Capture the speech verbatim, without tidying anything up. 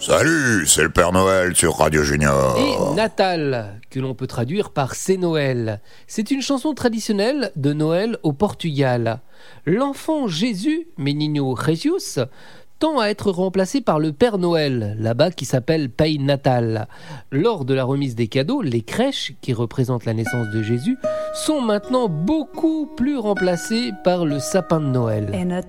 Salut, c'est le Père Noël sur Radio Junior. Et Natal, que l'on peut traduire par C'est Noël. C'est une chanson traditionnelle de Noël au Portugal. L'enfant Jésus, Menino Jesus, tend à être remplacé par le Père Noël, là-bas qui s'appelle Pai Natal. Lors de la remise des cadeaux, les crèches, qui représentent la naissance de Jésus, sont maintenant beaucoup plus remplacées par le sapin de Noël.